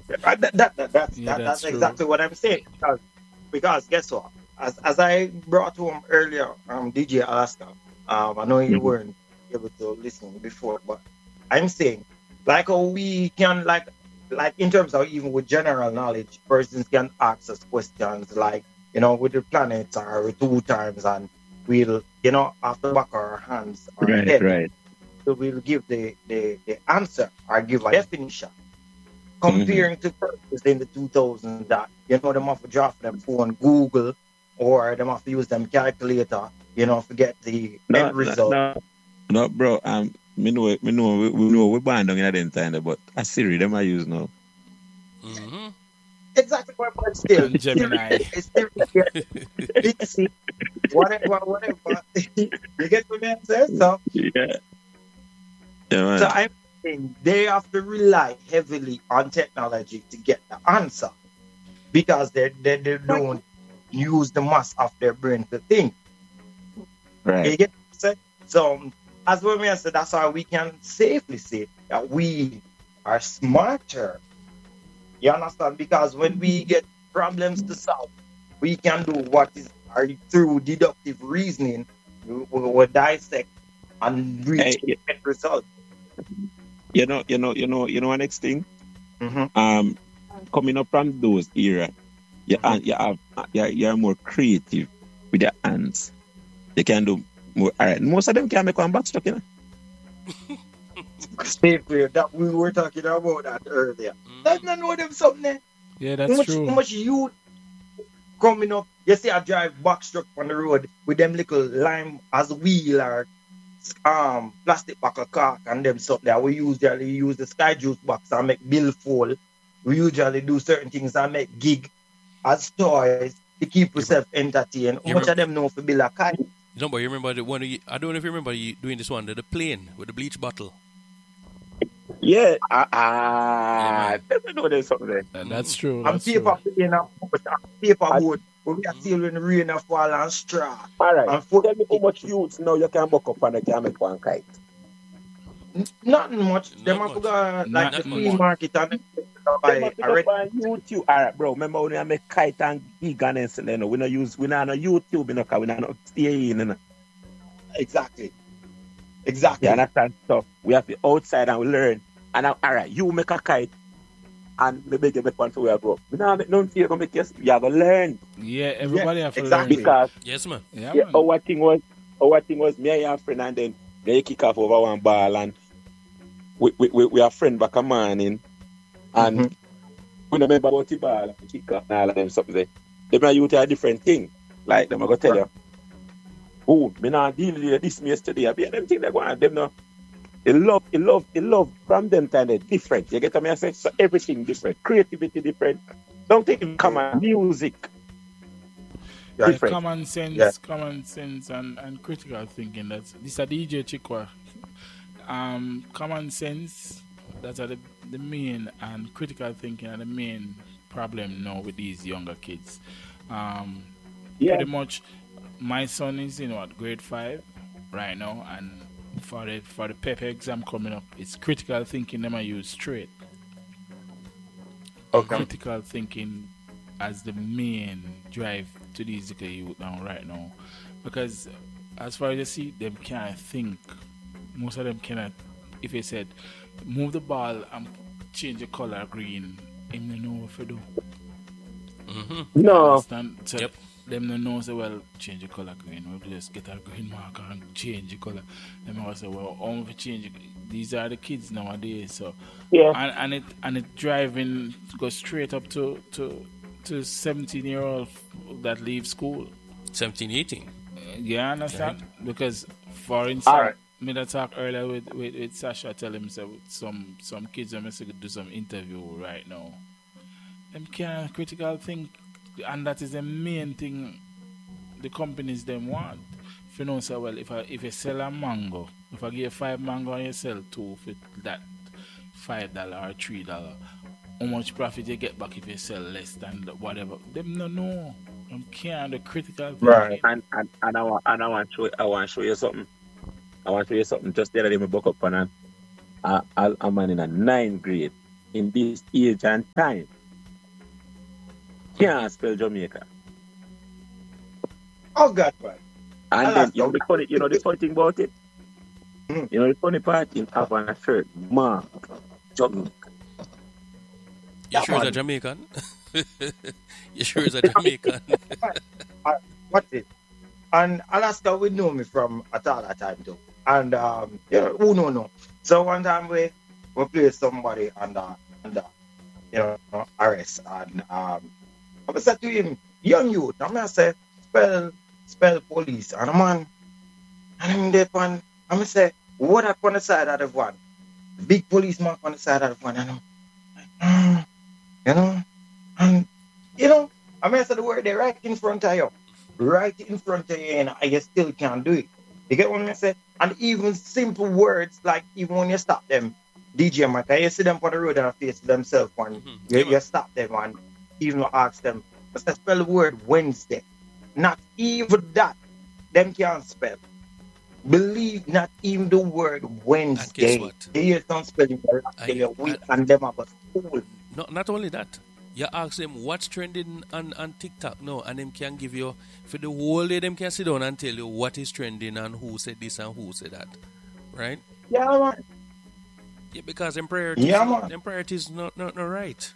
Yeah, that's That's true. exactly what I'm saying. Because guess what? As I brought home earlier, DJ Alaska, I know you Mhm. weren't able to listen before, but I'm saying like how we can like in terms of even with general knowledge, persons can ask us questions like, with the planets or two times and we'll, off the back of our hands or Right, head, right. so we'll give the answer or give a definition Hmm. comparing to purpose in the 2000s that, them have to draft them phone Google or them have to use them calculator, to get the No, end no, result. no, no, bro. We know we born down in that time, but a Siri, them I use now. Mm-hmm. Exactly, but still, And Gemini. Siri, yeah, Bixby, whatever. You get what I'm saying? So, Yeah, yeah, so man. I'm saying they have to rely heavily on technology to get the answer because they don't use the mass of their brain to think. Right. You get what I'm saying? So, as what I said, that's how we can safely say that we are smarter. You understand? Because when we get problems to solve, we can do what is are through deductive reasoning, we dissect and reach Hey, the end result. you know. One next thing, Hmm. um, coming up from those era, Hmm. you have you're more creative with your hands. You can do more. All right, most of them can make one backstock, you know. Stay clear that we were talking about that earlier. That's Mm-hmm. not know them something. Yeah, How that's much, true. how much youth coming up? You see, I drive backstruck on the road with them little lime as wheel or plastic back of cork and them stuff there. We usually use the sky juice box and make billfold. We usually do certain things and make gig as toys to keep You, rem- yourself entertained. How you much remember? of them know for build a kite? But you remember the one? I don't know if you remember you doing this one, the plane with the bleach bottle. Yeah, Yeah, man. let me know there's something there. Mm-hmm. Mm. That's And true. That's paper true. plane and boat and paper And, boat where we are Mm-hmm. still when the rain and fall and straw all right, and foot. tell me how much youths now you can buck up and you can make one kite. Nothing much. Them Not have to much. go like Not the Not flea much. market and them Them buy have to a go red. on YouTube. All right, bro. Remember when I make kite and gig and everything, you know, we not on YouTube, you know, 'cause we not stay in, you know. Exactly. You Exactly. understand stuff. We have to outside and we learn. And now, all right, you make a kite and maybe you make one for where I grow up. We not make nothing for you to make you have to learn. Yeah, Yeah, everybody have to learn. exactly. Because Yes, man. Mm. Yeah, yeah, man. our thing was me and your friend and then they kick off over one ball and we are friend back a morning and Mm-hmm. we don't remember about the ball and kick off and all of them something there. They might use a different thing. Like them I go tell Right. you, oh, me not deal with this yesterday. I be them thing they go on them no. They love from them kind of different. You get what I say? So everything different. Creativity different. Don't think come on music Right. Yeah, different. Yeah. common sense, and critical thinking. That's this a DJ Chikwa. Common sense. That's the main, and critical thinking are the main problem now with these younger kids. Um, Yeah. Pretty much, my son is at grade 5 right now, and for the paper exam coming up, it's critical thinking. Them I use straight Okay. critical thinking as the main drive to these little youth now right now, because as far as you see, them can't think. Most of them cannot. If you said move the ball and change the color green, him no know what to do. Mm-hmm. You No. understand? So Yep. them no know say well change the color green. We'll just get a green marker and change the color. Them will say well how we change it? These are the kids nowadays. So Yeah. and it driving go straight up to 17-year-old that leave school. 17, 18. Yeah, Right. understand? Because for All instance, right. me that talk earlier with Sasha tell him say some kids are must do some interview right now. Them can critical think, and that is the main thing the companies them want. If you know so well, if you sell a mango, if I give you 5 mango and you sell two for that $5 or $3, how much profit you get back if you sell less than whatever? Them no know. Them can't the critical Right. thinking. And I want to show you something. I want to show you something. Just the other day, me buck up on a man in a ninth grade. in this age and time can't spell Jamaica. Oh God, man. And then Alaska. the funny thing about it, Mm. the funny part in having a shirt, Mark Jamaica. You Yeah, sure it's a man. Jamaican? You sure it's a Jamaican? What's it? And Alaska would know me from at all that time too. And who no. So one time we placed somebody under arrest, and I said to him, young youth, I say spell police, and man, and him there one, I say what up on the side of the one, big policeman on the side of the one, mm, you know, and I said the word there right in front of you. Right in front of you, and you still can't do it. You get what I say? And even simple words, like even when you stop them, DJ Mike, you see them on the road and face themselves, and you stop them and even ask them, spell the word Wednesday. Not even that, them can't spell. Believe not even the word Wednesday. And guess what? You hear some spelling a week and them have a school. Not only that, you ask them what's trending on TikTok now, and them can give you, for the whole day, them can sit down and tell you what is trending and who said this and who said that. Right? Yeah, man. Yeah, because them priorities, not right.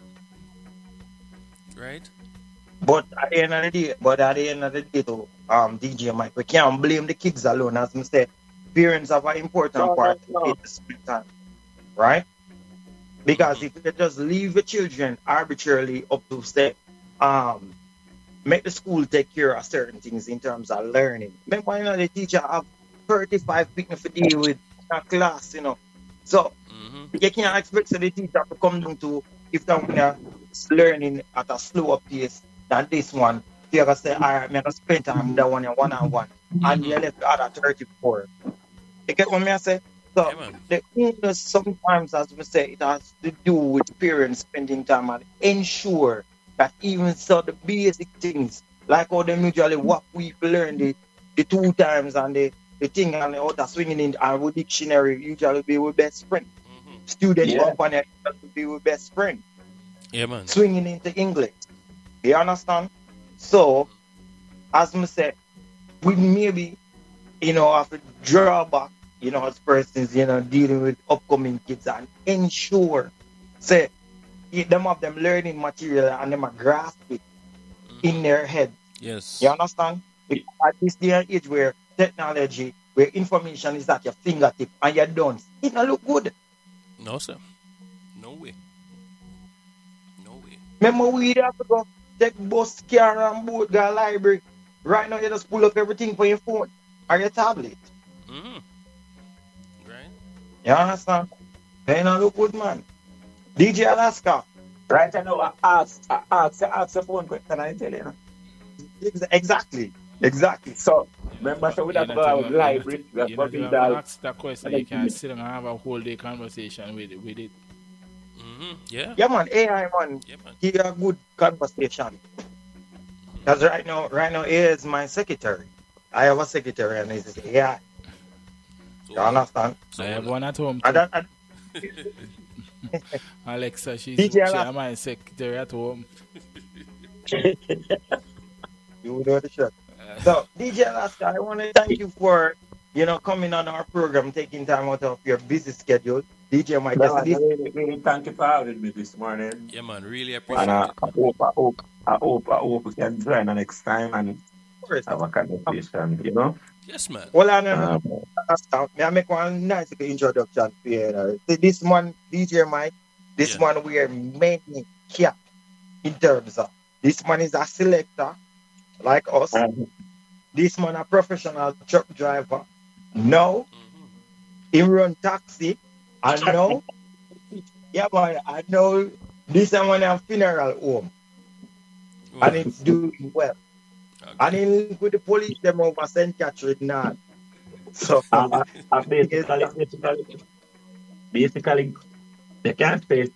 Right? But at the end of the day, though, DJ Mike, we can't blame the kids alone. As I said, parents have an important part in the springtime, right? Because if you just leave the children arbitrarily up to say, make the school take care of certain things in terms of learning. Remember, the teacher have 35 people to deal with in a class, So you can't expect the teacher to come down to, if they're learning at a slower pace than this one, you're going to say, all right, I'm going to spend time with that one-on-one, and you left the other 34. You get what I say? So the onus sometimes, as we say, it has to do with parents spending time and ensure that even so the basic things, like how them usually what we learn the 2 times and the thing and the other swinging in our dictionary usually be with best friend. Student company usually be with best friend. Yeah, man. Swinging into English. You understand? So, as I say, we maybe, have to draw back, as persons, dealing with upcoming kids and ensure, say, them have them learning material and them grasp it in their head. Yes. You understand? Because at this day and age where technology, where information is at your fingertip and you're done, it don't look good. No, sir. No way. No way. Remember, we have to go take bus, car, and boat, go library. Right now, you just pull up everything for your phone or your tablet. Right. You understand? They don't look good, man. DJ Alaska. Right, I know. I ask a phone question, I tell you. Exactly. So, remember, so we have to go out library. You have to ask that question. You can sit and have a whole day conversation with it. Yeah. Yeah, man. AI, man. Yeah, man. He a good conversation. Because right now, he is my secretary. I have a secretary and he's AI. You understand? I have one at home. Alexa, she's my secretary at home. You know the shirt. So, DJ Alaska, I want to thank you for, coming on our program, taking time out of your busy schedule. DJ Mike, really thank you for having me this morning. Yeah, man, really appreciate and it. I hope we can join the next time and have a conversation, Yes, man. Well, I make one nice introduction to you. This one, DJ Mike, this one we are mainly here in terms of, this one is a selector, like us. This man a professional truck driver. No, he run taxi. I know. Yeah, man, I know this one a funeral home. And it's doing well. Okay. And he link with the police them over St. Catherine now. So basically they can't say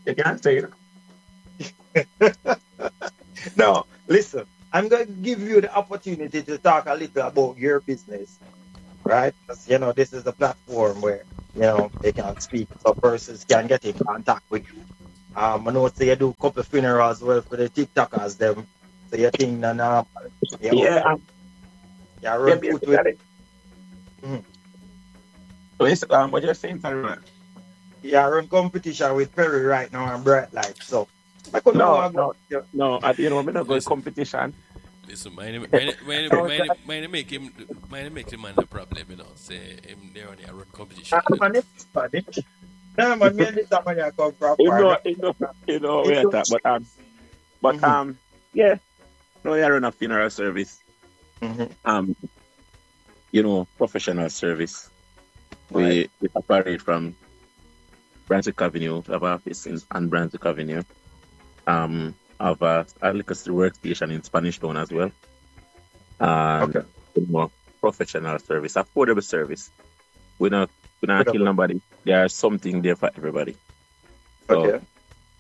No, listen. I'm going to give you the opportunity to talk a little about your business, right? Because, this is a platform where, they can speak, so persons can get in contact with you. I know say you do couple funerals as well for the TikTokers them. So you think that you, Yeah, you yeah, run foot with basically. mhm. So what you're saying, sorry. You run competition with Perry right now and Bright Light. So I couldn't know No, what no, yeah. no. I'm not going Listen, competition. listen, mine, No, that, make him man a problem, you know. Say him there on the run competition. Them. man, it's funny. No, man, me and this money I come from You far. know, No, where it at that. don't. But Mm-hmm. yeah. No, you run a funeral service. Mm-hmm. Um, professional service. Right. We operate from Brunswick Avenue. We have an office on Brunswick Avenue. Have a liquor workstation in Spanish Town as well. And Okay. professional service, affordable service. We not kill Whatever. nobody. There's something there for everybody. So Okay.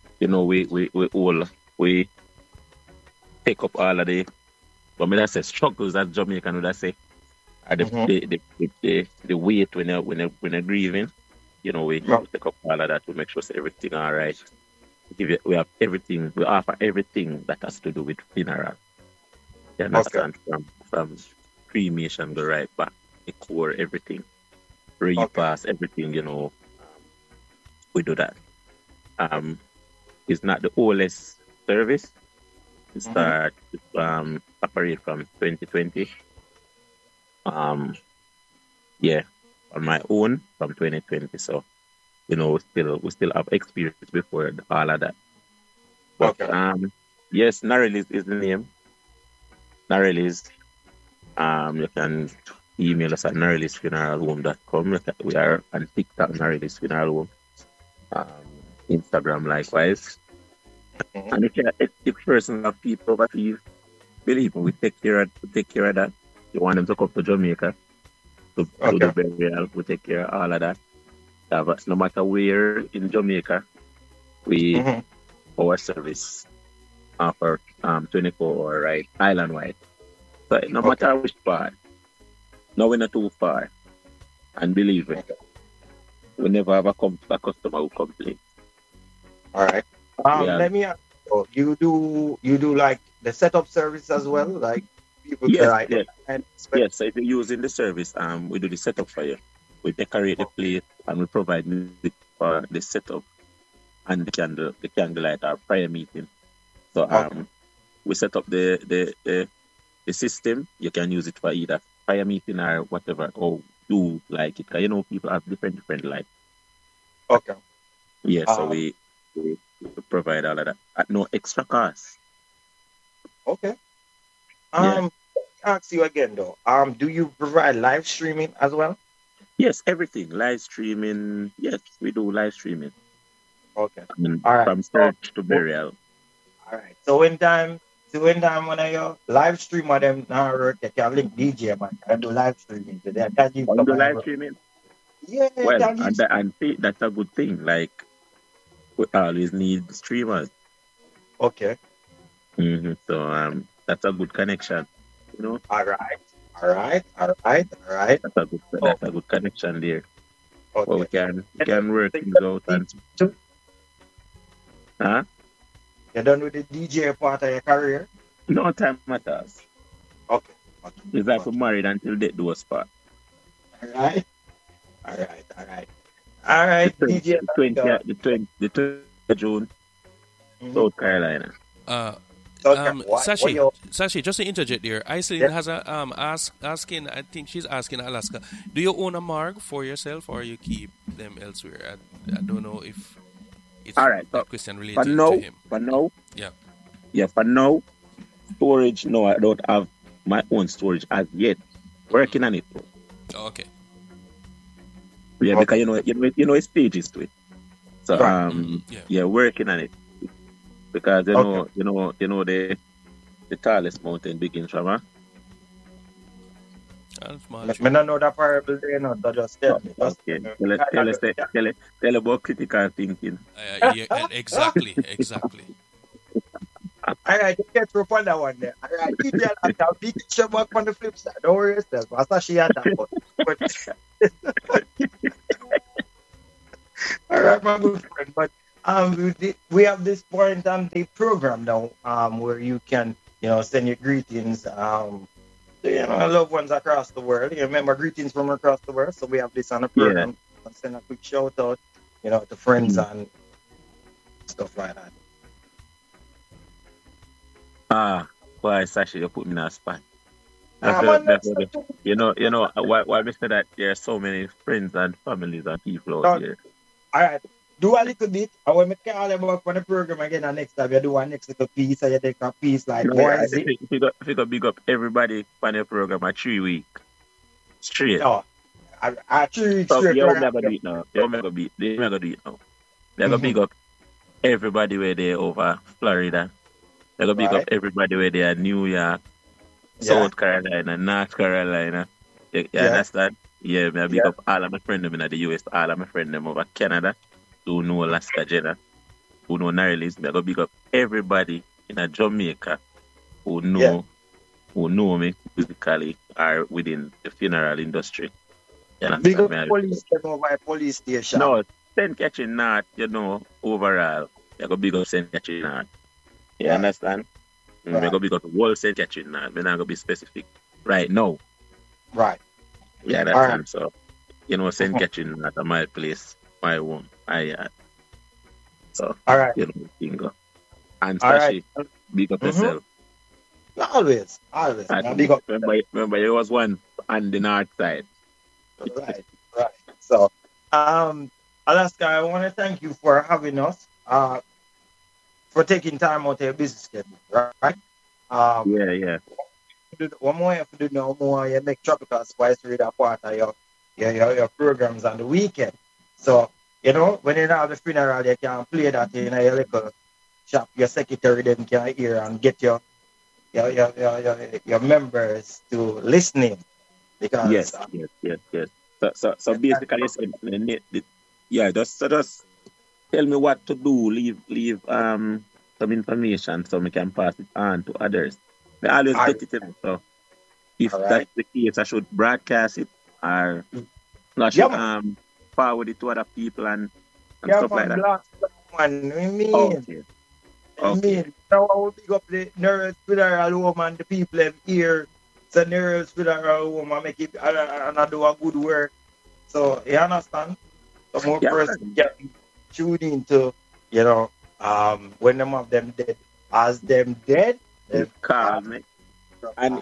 we take up all of the, but me that say struggles that Jamaican would I say are Mm-hmm. the weight when you're grieving. We No. take up all of that to make sure say everything all right. We have everything. We offer everything that has to do with funeral. You Okay. understand from cremation go right back, the core everything, Okay. repass everything. We do that. It's not the oldest service. It Mm-hmm. operate from 2020. Yeah, on my own from 2020. So we still have experience before all of that. But Okay. yes, Narellis is the name. Narellis. You can email us at narellisfuneralhome.com. We are on TikTok, Narellis Funeral Home. Instagram likewise. Mm-hmm. And if person have people overseas, believe me, we take care of that. You want them to come to Jamaica to do the Okay. burial, we take care of all of that. But no matter where in Jamaica, we Mm-hmm. our service offer 24-hour right island wide. So no Okay. matter which part, no we're not too far. And believe me, Okay. we never have a customer who complain. All right. We are Let me ask you, you do like the setup service as well? Like people yes, like yes, and yes. So if you're using the service, we do the setup for you. We decorate the place and we provide music for the setup and the candlelight or prayer meeting. So okay. we set up the system. You can use it for either prayer meeting or whatever, or you like it. 'Cause people have different like. Okay. Yeah, so Um, we provide all of that at no extra cost. okay. Yeah. Ask you again though. Do you provide live streaming as well? Yes, everything. Live streaming. Yes, we do live streaming. Okay. I mean, All right. from So, search to burial. all right. So when time when I live stream of them now work, you can link DJ man. Can do live streaming today. I can give On some the of live them. streaming, Yeah, you well, can give. and see, that's a good thing. Like we always need streamers. Okay. So that's a good connection. All right. All right. All right. All right. So, That's a good connection there. Where we okay. You done can work with things out the and DJ too? huh? You done with the DJ part of your career? No time matters. Okay. Okay. It's like we're Okay. married until death do us part. All right. All right. All right. All The right. 20, DJ. the 20, the 20th of June, Mm-hmm. South Carolina. Okay. What you? Sashi, just to interject there, Iceland Yeah. has a asking. I think she's asking Alaska. Do you own a marg for yourself, or you keep them elsewhere? I don't know if it's All right. a So question for relating now, to him. Yeah. for now, storage. No, I don't have my own storage as yet. Working on it. Oh, okay. Yeah, Okay. because it's stages to it. So Right. Yeah. working on it because Okay. the tallest mountain begins from And small Me tree. not know that parable there, no. So just tell me. Just okay. tell me. Tell about critical thinking. Yeah, exactly. All right, you get through on that one there. All right, DJ, I'll beat you back on the flip side. Don't worry yourself. That's she had that one. But all right, my good friend. But We have this point on the program now, where you can, send your greetings, to, loved ones across the world. You remember greetings from across the world. So we have this on the Yeah. program. I'll send a quick shout out, to friends Mm. and stuff like that. Boy, Sashi, you put me in a spot. Ah, man, You know why we say that there are so many friends and families and people out all here. right. Do a little bit. And when we call them up on the program again, and next time you do a next little piece, and you take a piece like, boys, If you got big up everybody on the program at 3 weeks straight. no, I 3 weeks So straight. you right? never do it now. You never do it now. They're gonna Mhm. big up everybody where they over Florida. They're gonna big up Right. everybody where they are New York, Yeah. South Carolina, North Carolina. You Yeah. understand? Yeah, me a big Yeah. up all of my friends them in the US, all of my friends them over Canada, who know Alaska Jenna, who know Narlis. Me a go big up everybody in a Jamaica who know me physically or within the funeral industry. You Big understand up me? police, them over at police station. No, St. Catherine North, overall, you go big up St. Catherine North. You Right. understand? Right. You go big up the whole St. Catherine North. We're not going to be specific right now. Right. You All understand? right. So, St. Catherine North are my place, my home, my yard. So, All right. you go. And All right. Sashi, big up Mhm. yourself. Always. And Now, big up. remember, there was one on the north side. Right. So, Alaska, I want to thank you for having us, for taking time out of your busy schedule, right? Yeah. One more you have to do no more, you make Tropical Spice read a part of your programs on the weekend. So, when you have the funeral, you can play that in your little shop. Your secretary then can hear and get your members to listening. Because Yes. So basically, just tell me what to do. Leave some information so we can pass it on to others. They always All get it in. So if All right. that's the case, I should broadcast it or I should forward it to other people and stuff like that. Blast, man. I mean, Okay. now I will big up the Nerves Funeral Home and the people them here. So Nerves Funeral Home and make it and I do a good work. So you understand? So more Yeah. person can tune into, when them of them dead. As them dead, them Call me. And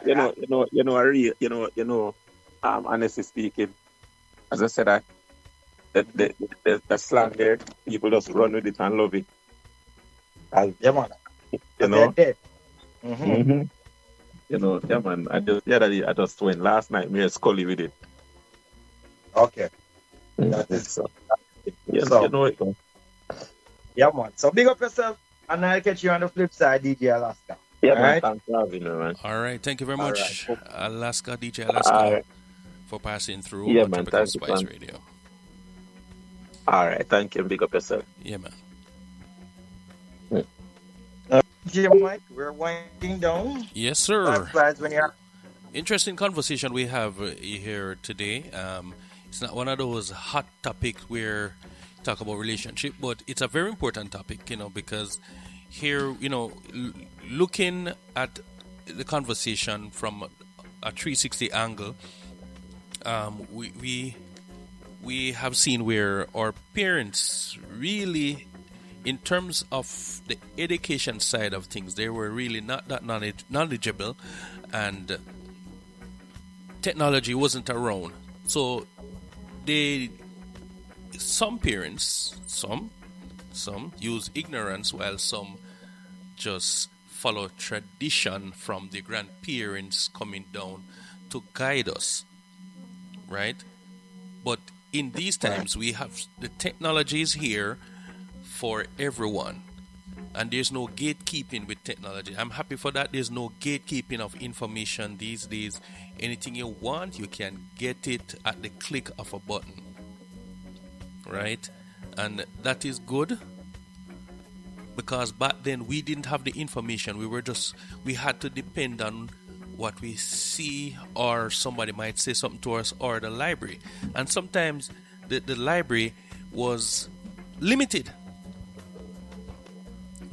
honestly speaking, as I said, the slang there, people just run with it and love it. As, yeah, man. you They're dead. Mm-hmm. Yeah, man. I just went last night. Me and Scully with it. Okay. That is So, yes, So- you know it. Man. Yeah, man. So big up yourself, and I'll catch you on the flip side, DJ Alaska. Yeah, All man. right. Thanks for having me, man. All right, thank you very All much, right. Alaska, DJ Alaska, All right. for passing through Yeah, on man, Tropical thank you, Spice man. Radio. All right. Thank you. Big up yourself. Yeah, man. DJ Mike, we're winding down. Yes, sir. That's right, when you're Interesting conversation we have here today. It's not one of those hot topics where talk about relationship, but it's a very important topic, because here, looking at the conversation from a 360 angle, we have seen where our parents really, in terms of the education side of things, they were really not that knowledgeable, and technology wasn't around. So some parents, some use ignorance, while some just follow tradition from the grandparents coming down to guide us, right? But in these times, we have the technologies here for everyone, and there's no gatekeeping with technology. I'm happy for that. There's no gatekeeping of information these days. Anything you want, you can get it at the click of a button, right? And that is good, because back then we didn't have the information. We had to depend on what we see, or somebody might say something to us, or the library. And sometimes the library was limited.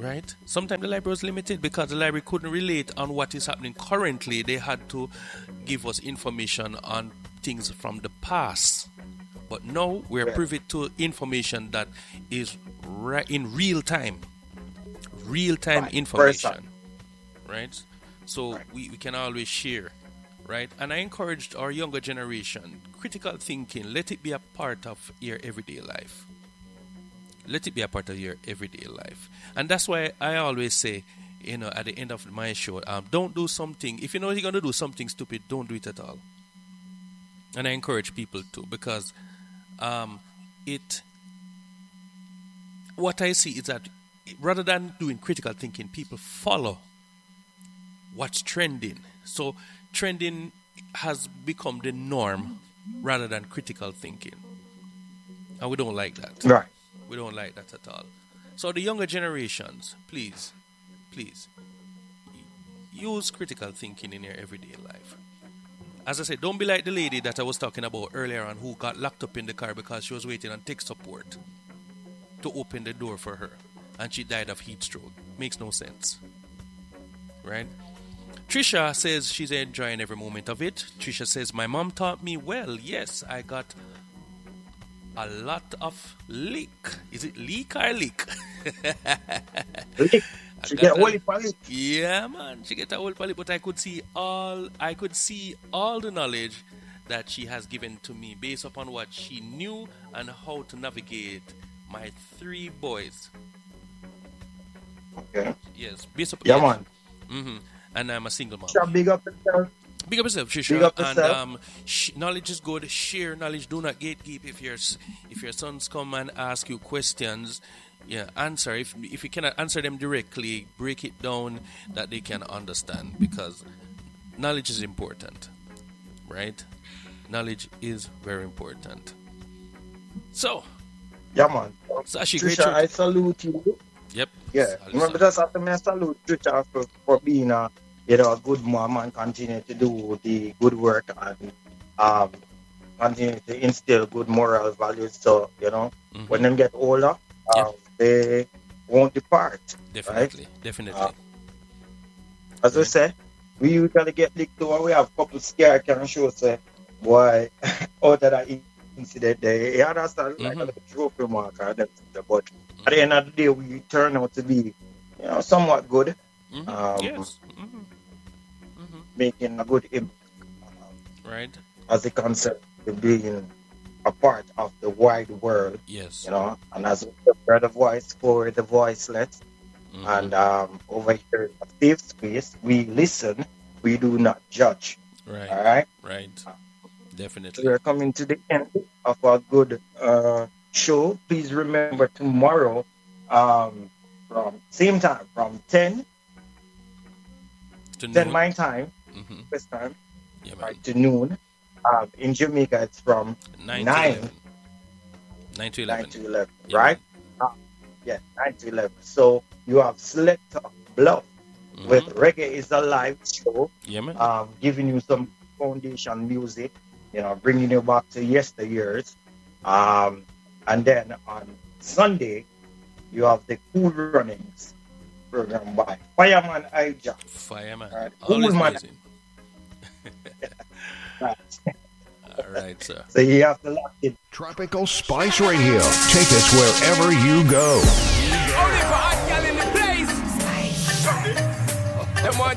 right? Sometimes the library was limited because the library couldn't relate on what is happening currently. They had to give us information on things from the past. But now we're privy to information that is in real time. Real-time information. Right? So we can always share. Right? And I encouraged our younger generation, critical thinking, let it be a part of your everyday life. Let it be a part of your everyday life. And that's why I always say, at the end of my show, don't do something. If you know you're going to do something stupid, don't do it at all. And I encourage people to, because what I see is that rather than doing critical thinking, people follow what's trending. So trending has become the norm rather than critical thinking. And we don't like that. Right. We don't like that at all. So the younger generations, please, use critical thinking in your everyday life. As I said, don't be like the lady that I was talking about earlier on who got locked up in the car because she was waiting on tech support to open the door for her. And she died of heat stroke. Makes no sense. Right? Trisha says she's enjoying every moment of it. Trisha says, my mom taught me well. Yes, I got a lot of leak. Is it leak or leak? She get a whole pallet. Yeah, man. She get a whole pallet. But I could see all the knowledge that she has given to me based upon what she knew and how to navigate my 3 boys. Okay. Yes. Based upon man. Mm-hmm. And I'm a single mom. Big up yourself. Big up yourself, Trisha. Big up yourself. And knowledge is good. Share knowledge. Do not gatekeep. If your sons come and ask you questions, answer. If you cannot answer them directly, break it down that they can understand, because knowledge is important, right? Knowledge is very important. So, yeah, man. Sashi, Trisha, I salute you. Yep. Yeah. Remember, just after me, I salute Trisha for being a good mom and continue to do the good work and continue to instill good moral values. So, when them get older, they won't depart. Definitely. Right? Definitely. As we say, we usually get licked to when we have a couple scare can show say, boy, out of that incident there, you understand, like a little trophy marker, but at the end of the day, we turn out to be, somewhat good. Yes. Making a good impact. Right. As a concept of being a part of the wide world. Yes. And as we're the voice for the voiceless. And over here in a safe space, we listen, we do not judge. Right. All right? Right. Definitely. We're coming to the end of our good show. Please remember tomorrow, from same time, from 10 my time, this time, to noon. In Jamaica, it's from 9 to 11, right? 9 to 11. So you have Selector Bluff with Reggae is a Live show, giving you some foundation music, bringing you back to yesteryears. And then on Sunday, you have the Cool Runnings program by Fireman Ija. Fireman. Right. Always Cool amazing. All right, sir. So you have to lock it. Tropical Spice Radio. Take us wherever you go. Only for hot gal in the place. Them want